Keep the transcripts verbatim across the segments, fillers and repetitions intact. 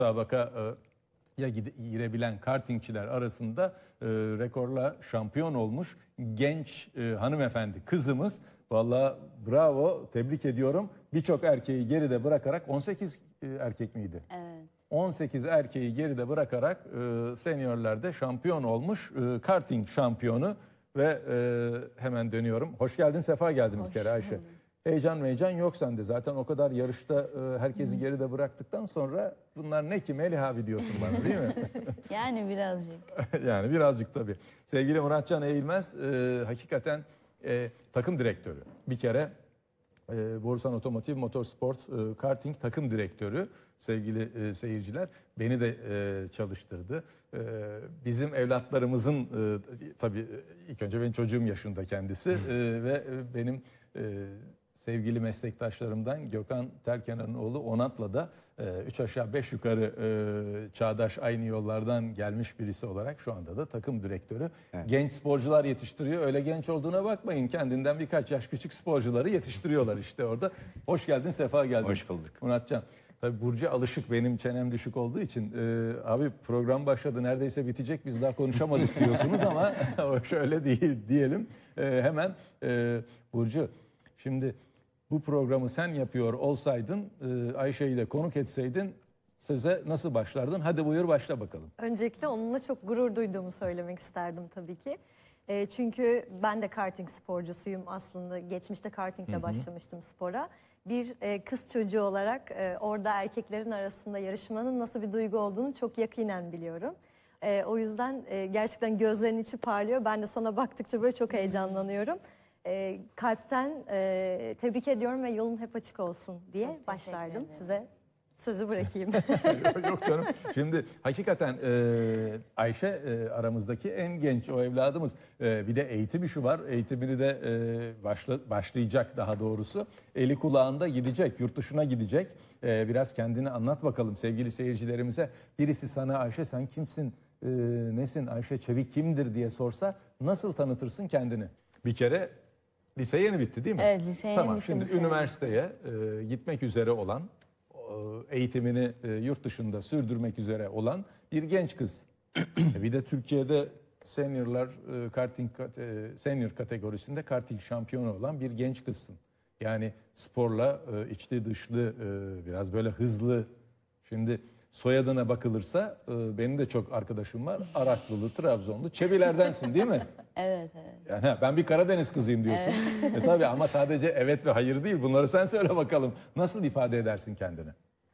müsabaka ya girebilen kartingçiler arasında e, rekorla şampiyon olmuş genç e, hanımefendi kızımız. Vallahi bravo, tebrik ediyorum. Birçok erkeği geride bırakarak on sekiz e, erkek miydi? Evet. on sekiz erkeği geride bırakarak e, seniorlerde şampiyon olmuş, e, karting şampiyonu ve e, hemen dönüyorum. Hoş geldin, sefa geldin Hoş bir kere Ayşe. buldum. Heyecan heyecan yok sende. Zaten o kadar yarışta e, herkesi geride bıraktıktan sonra bunlar ne ki Melih abi diyorsun bana, değil mi? Yani birazcık. Yani birazcık tabii. Sevgili Muratcan Eğilmez e, hakikaten e, takım direktörü. Bir kere e, Borusan Otomotiv Motorsport e, Karting takım direktörü sevgili e, seyirciler. Beni de e, çalıştırdı. E, bizim evlatlarımızın e, tabii ilk önce benim çocuğum yaşında kendisi e, ve benim e, sevgili meslektaşlarımdan Gökhan Terkenar'ın oğlu Onat'la da e, üç aşağı beş yukarı e, çağdaş aynı yollardan gelmiş birisi olarak şu anda da takım direktörü. Evet. Genç sporcular yetiştiriyor. Öyle genç olduğuna bakmayın. Kendinden birkaç yaş küçük sporcuları yetiştiriyorlar işte orada. Hoş geldin, sefa geldin. Hoş bulduk. Muratcan. Tabii Burcu alışık, benim çenem düşük olduğu için e, abi program başladı neredeyse bitecek biz daha konuşamadık diyorsunuz ama şöyle değil diyelim. E, hemen e, Burcu, şimdi bu programı sen yapıyor olsaydın, e, Ayşe'yi de konuk etseydin söze nasıl başlardın? Hadi buyur başla bakalım. Öncelikle onunla çok gurur duyduğumu söylemek isterdim tabii ki. E, çünkü ben de karting sporcusuyum aslında. Geçmişte kartingle hı hı. başlamıştım spora. Bir e, kız çocuğu olarak e, orada erkeklerin arasında yarışmanın nasıl bir duygu olduğunu çok yakinen biliyorum. E, o yüzden e, gerçekten gözlerin içi parlıyor. Ben de sana baktıkça böyle çok heyecanlanıyorum. E, kalpten e, tebrik ediyorum ve yolun hep açık olsun diye başlardım. Size sözü bırakayım. Yok canım. Şimdi hakikaten e, Ayşe e, aramızdaki en genç o evladımız. E, bir de eğitim işi var. Eğitimini de e, başla, başlayacak daha doğrusu. Eli kulağında gidecek, yurt dışına gidecek. E, biraz kendini anlat bakalım sevgili seyircilerimize. Birisi sana Ayşe sen kimsin, e, nesin, Ayşe Çevik kimdir diye sorsa nasıl tanıtırsın kendini? Bir kere lise yeni bitti değil mi? Evet, lise yeni tamam, bitti. Şimdi üniversiteye e, gitmek üzere olan, eğitimini yurt dışında sürdürmek üzere olan bir genç kız. Bir de Türkiye'de seniorlar karting senior kategorisinde karting şampiyonu olan bir genç kızsın. Yani sporla içli dışlı biraz böyle hızlı. Şimdi soyadına bakılırsa benim de çok arkadaşım var. Araklılı, Trabzonlu, Çebilerdensin değil mi? Evet, evet. Yani ben bir Karadeniz kızıyım diyorsun. Evet. E tabii ama sadece evet ve hayır değil. Bunları sen söyle bakalım. Nasıl ifade edersin kendini?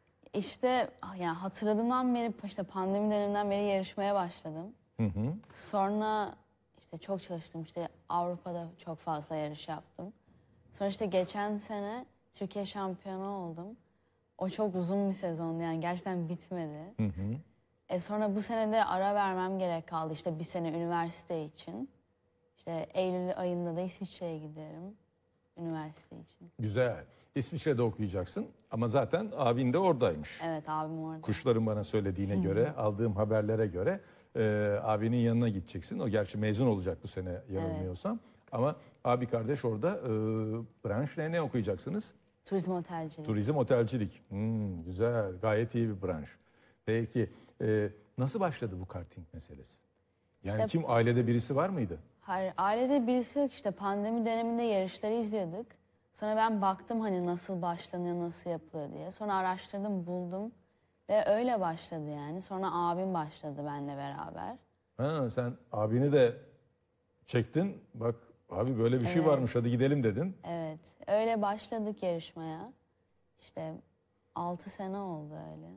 İşte yani hatırladığımdan beri işte pandemi döneminden beri yarışmaya başladım. Hı hı. Sonra işte çok çalıştım. İşte Avrupa'da çok fazla yarış yaptım. Sonra işte geçen sene Türkiye şampiyonu oldum. O çok uzun bir sezondu yani gerçekten bitmedi. Hı hı. E sonra bu sene de ara vermem gerek kaldı işte bir sene üniversite için. İşte Eylül ayında da İsviçre'ye giderim üniversite için. Güzel. İsviçre'de okuyacaksın ama zaten abin de oradaymış. Evet, abim orada. Kuşların bana söylediğine göre, aldığım haberlere göre e, abinin yanına gideceksin. O gerçi mezun olacak bu sene yanılmıyorsam. Evet. Ama abi kardeş orada e, branş ne, ne okuyacaksınız? Turizm otelcilik. Turizm otelcilik. Hmm, güzel, gayet iyi bir branş. Peki e, nasıl başladı bu karting meselesi? Yani işte, kim, ailede birisi var mıydı? Hayır, ailede birisi yok. İşte pandemi döneminde yarışları izliyorduk. Sonra ben baktım hani nasıl başlanıyor, nasıl yapılıyor diye. Sonra araştırdım, buldum ve öyle başladı yani. Sonra abim başladı benimle beraber. Ha, sen abini de çektin. Bak abi böyle bir evet. şey varmış, hadi gidelim dedin. Evet, öyle başladık yarışmaya. İşte altı sene oldu öyle.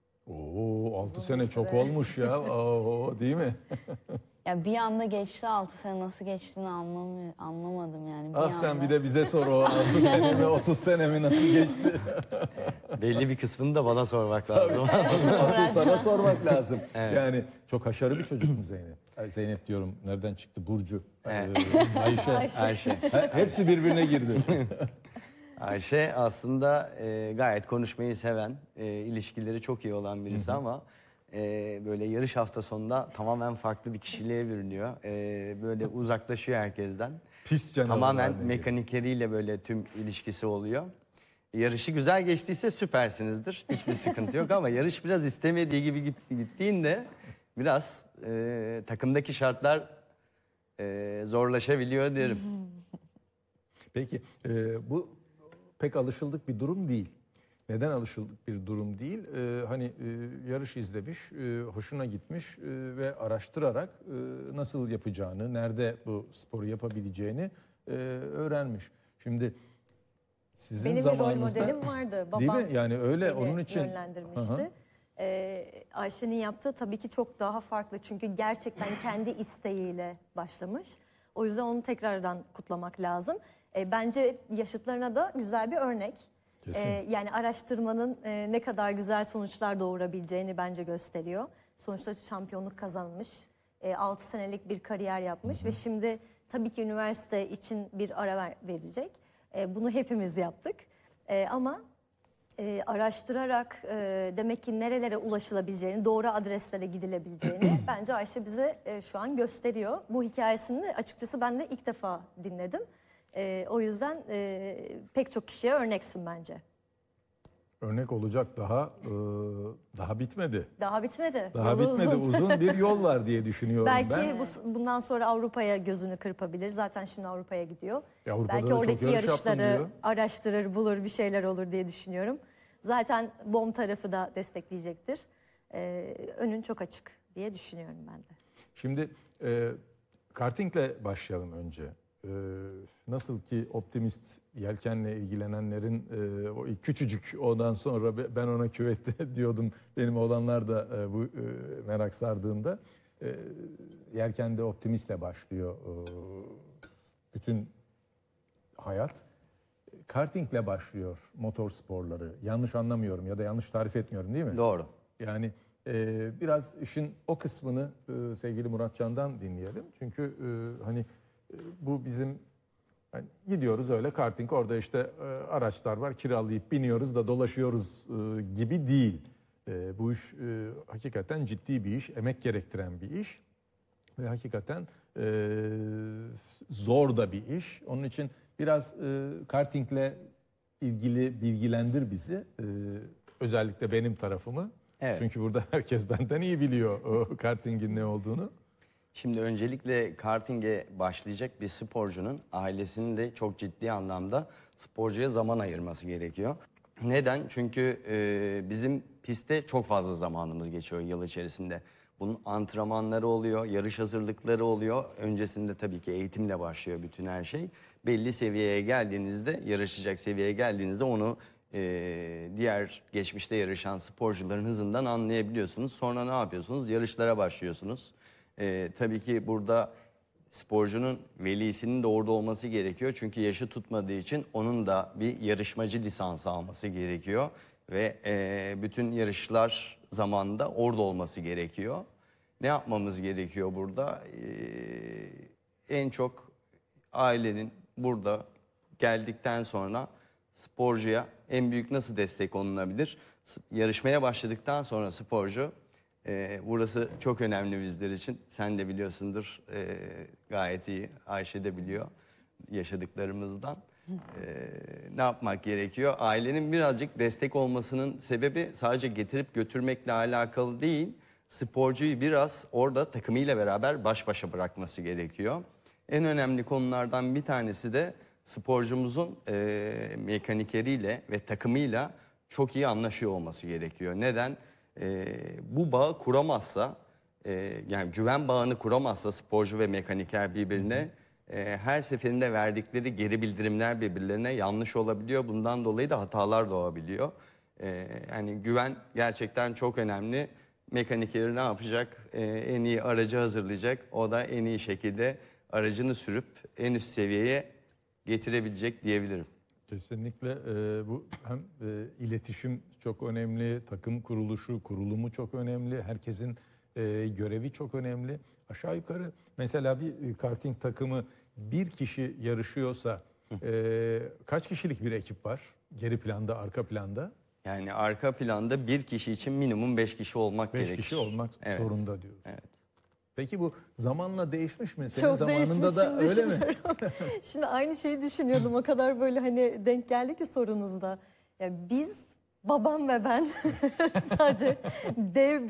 Oo, altı sene çok olmuş ya. Oo, değil mi? Ya bir anda geçti altı sene, nasıl geçtiğini anlamıyor, anlamadım yani. Bir ah anda... sen bir de bize sor o altı sene mi otuz sene mi nasıl geçti? Belli bir kısmını da bana sormak lazım. Asıl sana sormak lazım. Evet. Yani çok haşarı bir çocuk mu Zeynep? Zeynep diyorum, nereden çıktı? Burcu, evet. ee, Ayşe. Ayşe. Ayşe. Hepsi birbirine girdi. Ayşe aslında e, gayet konuşmayı seven, e, ilişkileri çok iyi olan birisi Hı -hı. ama e, böyle yarış hafta sonunda tamamen farklı bir kişiliğe bürünüyor. E, böyle uzaklaşıyor herkesten. Pis canavar. Tamamen mekanikeriyle böyle tüm ilişkisi oluyor. yarışı güzel geçtiyse süpersinizdir. Hiçbir sıkıntı yok ama yarış biraz istemediği gibi git- gittiğinde biraz e, takımdaki şartlar e, zorlaşabiliyor derim. Peki e, bu pek alışıldık bir durum değil. Neden alışıldık bir durum değil? E, hani e, yarış izlemiş, e, hoşuna gitmiş e, ve araştırarak e, nasıl yapacağını, nerede bu sporu yapabileceğini e, öğrenmiş. Şimdi sizin Benim bir rol zamanınızda modelim vardı. Babam değil mi? Yani öyle beni onun için yönlendirmişti. Hı hı. Ee, Ayşe'nin yaptığı tabii ki çok daha farklı. Çünkü gerçekten kendi isteğiyle başlamış. O yüzden onu tekrardan kutlamak lazım. Ee, bence yaşıtlarına da güzel bir örnek. Kesin. Ee, yani araştırmanın e, ne kadar güzel sonuçlar doğurabileceğini bence gösteriyor. Sonuçta şampiyonluk kazanmış. E, altı senelik bir kariyer yapmış ve şimdi tabii ki üniversite için bir ara ver- verilecek. E, bunu hepimiz yaptık. E, ama e, araştırarak e, demek ki nerelere ulaşılabileceğini, doğru adreslere gidilebileceğini bence Ayşe bize e, şu an gösteriyor. Bu hikayesini açıkçası ben de ilk defa dinledim. E, o yüzden e, pek çok kişiye örneksin bence. Örnek olacak daha e, daha bitmedi. Daha bitmedi. Daha Yolu bitmedi. uzun. Uzun bir yol var diye düşünüyorum Belki ben. bu, bundan sonra Avrupa'ya gözünü kırpabilir. Zaten şimdi Avrupa'ya gidiyor. Ya Avrupa'da Belki da çok oradaki yarış yaptım yarışları diyor. araştırır, bulur, bir şeyler olur diye düşünüyorum. Zaten B O M tarafı da destekleyecektir. Ee, önün çok açık diye düşünüyorum ben de. Şimdi e, kartingle başlayalım önce. E, nasıl ki optimist yelkenle ilgilenenlerin e, o ilk küçücük ondan sonra be- ben ona küvette diyordum. Benim oğlanlar da e, bu e, merak sardığında e, yelkende optimistle başlıyor e, bütün hayat. Kartingle başlıyor motor sporları. Yanlış anlamıyorum ya da yanlış tarif etmiyorum değil mi? Doğru. Yani e, biraz işin o kısmını e, sevgili Muratcan'dan dinleyelim. Çünkü e, hani e, bu bizim hani gidiyoruz öyle karting orada işte e, araçlar var kiralayıp biniyoruz da dolaşıyoruz e, gibi değil. E, bu iş e, hakikaten ciddi bir iş, emek gerektiren bir iş ve hakikaten e, zor da bir iş. Onun için biraz e, kartingle ilgili bilgilendir bizi. E, özellikle benim tarafımı. Evet. Çünkü burada herkes benden iyi biliyor o kartingin ne olduğunu. Şimdi öncelikle kartinge başlayacak bir sporcunun ailesinin de çok ciddi anlamda sporcuya zaman ayırması gerekiyor. Neden? Çünkü e, bizim pistte çok fazla zamanımız geçiyor yıl içerisinde. Bunun antrenmanları oluyor, yarış hazırlıkları oluyor. Öncesinde tabii ki eğitimle başlıyor bütün her şey. Belli seviyeye geldiğinizde, yarışacak seviyeye geldiğinizde onu e, diğer geçmişte yarışan sporcuların hızından anlayabiliyorsunuz. Sonra ne yapıyorsunuz? Yarışlara başlıyorsunuz. E, tabii ki burada sporcunun velisinin de orada olması gerekiyor. Çünkü yaşı tutmadığı için onun da bir yarışmacı lisansı alması gerekiyor. Ve e, bütün yarışlar zamanında orada olması gerekiyor. Ne yapmamız gerekiyor burada? E, en çok ailenin burada geldikten sonra sporcuya en büyük nasıl destek olunabilir? S- Yarışmaya başladıktan sonra sporcu, e, burası çok önemli bizler için. Sen de biliyorsundur e, gayet iyi, Ayşe de biliyor yaşadıklarımızdan. E, ne yapmak gerekiyor? Ailenin birazcık destek olmasının sebebi sadece getirip götürmekle alakalı değil, sporcuyu biraz orada takımıyla beraber baş başa bırakması gerekiyor. En önemli konulardan bir tanesi de sporcumuzun e, mekanikeriyle ve takımıyla çok iyi anlaşıyor olması gerekiyor. Neden? E, bu bağı kuramazsa, e, yani güven bağını kuramazsa sporcu ve mekaniker birbirine, e, her seferinde verdikleri geri bildirimler birbirlerine yanlış olabiliyor. Bundan dolayı da hatalar doğabiliyor. E, yani güven gerçekten çok önemli. Mekanikeri ne yapacak? E, en iyi aracı hazırlayacak. O da en iyi şekilde aracını sürüp en üst seviyeye getirebilecek diyebilirim. Kesinlikle e, bu hem e, iletişim çok önemli, takım kuruluşu, kurulumu çok önemli, herkesin e, görevi çok önemli. Aşağı yukarı mesela bir e, karting takımı bir kişi yarışıyorsa e, kaç kişilik bir ekip var? Geri planda, arka planda? Yani arka planda bir kişi için minimum beş kişi olmak Beş gerekir. kişi olmak Evet. zorunda diyoruz. Evet. Peki bu zamanla değişmiş mi? Senin Çok zamanında da değişmiş öyle mi? düşünüyorum. Şimdi aynı şeyi düşünüyordum. O kadar böyle hani denk geldi ki sorunuzda. Ya biz, babam ve ben sadece dev